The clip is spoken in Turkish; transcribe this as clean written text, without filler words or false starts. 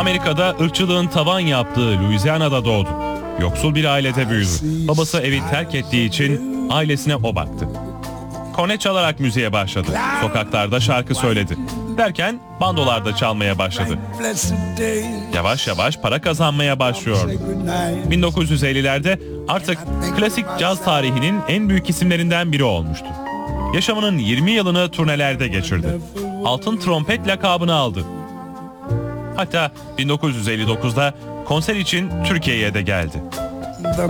Amerika'da ırkçılığın tavan yaptığı Louisiana'da doğdu. Yoksul bir ailede büyüdü. Babası evi terk ettiği için ailesine o baktı. Kornet çalarak müziğe başladı. Sokaklarda şarkı söyledi. Derken bandolarda çalmaya başladı. Yavaş yavaş para kazanmaya başlıyordu. 1950'lerde artık klasik caz tarihinin en büyük isimlerinden biri olmuştu. Yaşamının 20 yılını turnelerde geçirdi. Altın Trompet lakabını aldı. Hatta 1959'da konser için Türkiye'ye de geldi.